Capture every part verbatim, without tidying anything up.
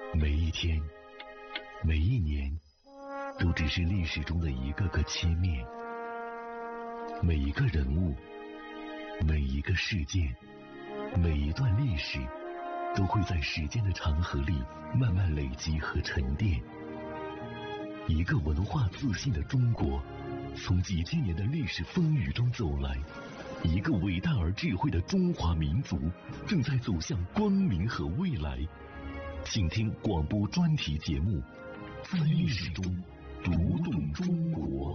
每一天，每一年，都只是历史中的一个个切面。每一个人物，每一个事件，每一段历史，都会在时间的长河里慢慢累积和沉淀。一个文化自信的中国，从几千年的历史风雨中走来。一个伟大而智慧的中华民族，正在走向光明和未来。请听广播专题节目《在历史中读懂中国》。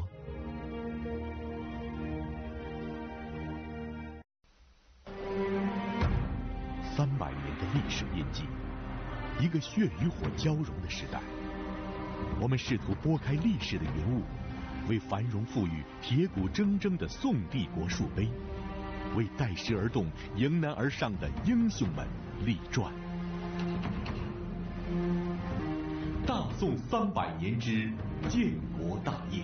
三百年的历史印记，一个血与火交融的时代。我们试图拨开历史的云雾，为繁荣富裕、铁骨铮铮的宋帝国树碑，为带时而动、迎难而上的英雄们立传。大宋三百年之建国大业。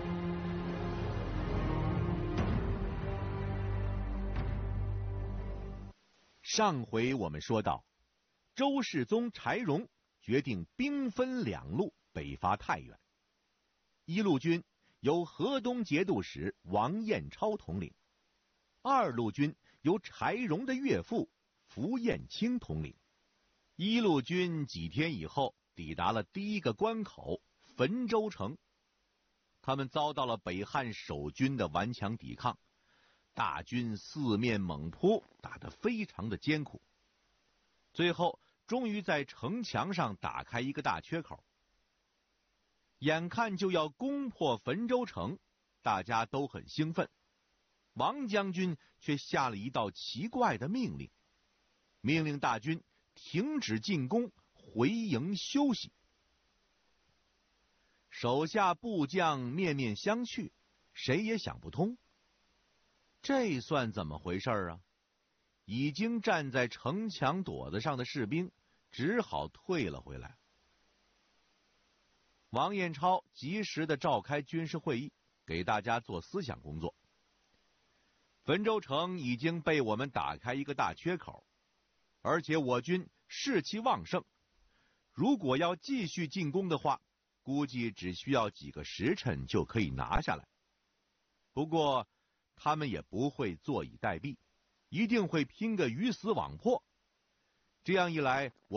上回我们说到，周世宗柴荣决定兵分两路北伐太原。一路军由河东节度使王彦超统领，二路军由柴荣的岳父符彦卿统领。一路军几天以后抵达了第一个关口汾州城，他们遭到了北汉守军的顽强抵抗，大军四面猛扑，打得非常的艰苦。最后终于在城墙上打开一个大缺口，眼看就要攻破汾州城，大家都很兴奋。王将军却下了一道奇怪的命令，命令大军停止进攻，回营休息。手下部将面面相觑，谁也想不通，这算怎么回事啊？已经站在城墙垛子上的士兵只好退了回来。王彦超及时的召开军事会议，给大家做思想工作。汾州城已经被我们打开一个大缺口，而且我军士气旺盛，如果要继续进攻的话，估计只需要几个时辰就可以拿下来。不过他们也不会坐以待毙，一定会拼个鱼死网破。这样一来，我